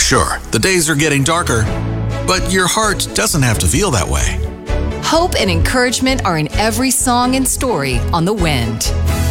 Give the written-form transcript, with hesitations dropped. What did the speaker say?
Sure, the days are getting darker, but your heart doesn't have to feel that way. Hope and encouragement are in every song and story on The Wind.